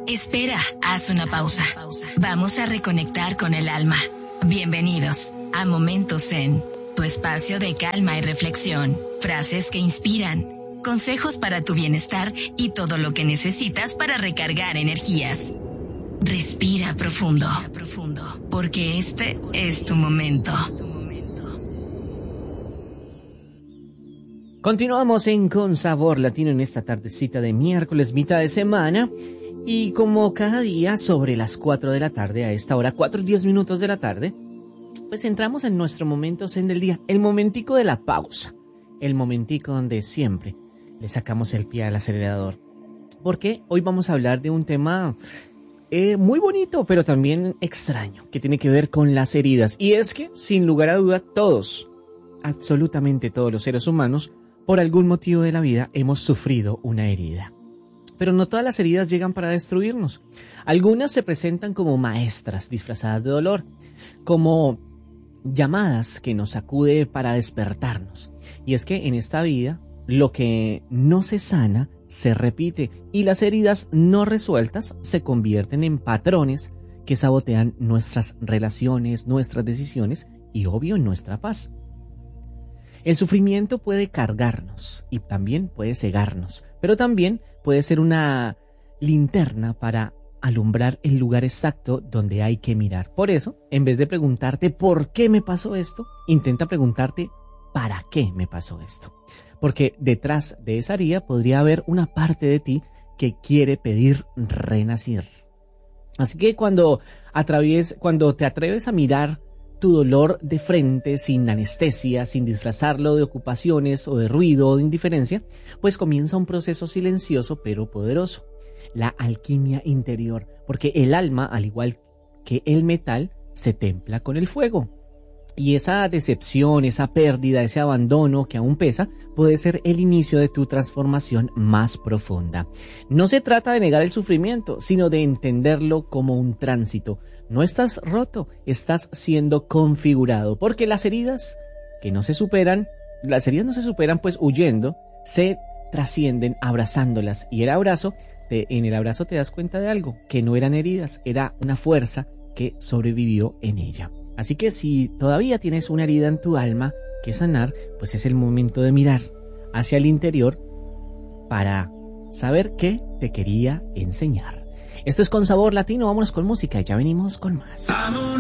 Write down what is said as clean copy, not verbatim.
Espera, haz una pausa. Vamos a reconectar con el alma. Bienvenidos a Momentos Zen, tu espacio de calma y reflexión. Frases que inspiran, consejos para tu bienestar y todo lo que necesitas para recargar energías. Respira profundo, porque este es tu momento. Continuamos en Con Sabor Latino en esta tardecita de miércoles, mitad de semana. Y como cada día, sobre las 4 de la tarde, a esta hora, 4:10 de la tarde, pues entramos en nuestro momento zen del día, el momentico de la pausa, el momentico donde siempre le sacamos el pie al acelerador. Porque hoy vamos a hablar de un tema muy bonito, pero también extraño, que tiene que ver con las heridas. Y es que, sin lugar a duda, todos, absolutamente todos los seres humanos, por algún motivo de la vida, hemos sufrido una herida. Pero no todas las heridas llegan para destruirnos. Algunas se presentan como maestras disfrazadas de dolor, como llamadas que nos sacude para despertarnos. Y es que en esta vida, lo que no se sana, se repite, y las heridas no resueltas se convierten en patrones que sabotean nuestras relaciones, nuestras decisiones y, obvio, nuestra paz. El sufrimiento puede cargarnos y también puede cegarnos, pero también puede ser una linterna para alumbrar el lugar exacto donde hay que mirar. Por eso, en vez de preguntarte ¿por qué me pasó esto?, intenta preguntarte ¿para qué me pasó esto? Porque detrás de esa herida podría haber una parte de ti que quiere pedir renacer. Así que cuando te atreves a mirar tu dolor de frente, sin anestesia, sin disfrazarlo de ocupaciones o de ruido o de indiferencia, pues comienza un proceso silencioso pero poderoso, la alquimia interior, porque el alma, al igual que el metal, se templa con el fuego. Y esa decepción, esa pérdida, ese abandono que aún pesa, puede ser el inicio de tu transformación más profunda. No se trata de negar el sufrimiento, sino de entenderlo como un tránsito. No estás roto, estás siendo configurado, porque las heridas no se superan pues huyendo, se trascienden abrazándolas. Y en el abrazo te das cuenta de algo, que no eran heridas, era una fuerza que sobrevivió en ella. Así que si todavía tienes una herida en tu alma que sanar, pues es el momento de mirar hacia el interior para saber qué te quería enseñar. Esto es Con Sabor Latino, vámonos con música y ya venimos con más.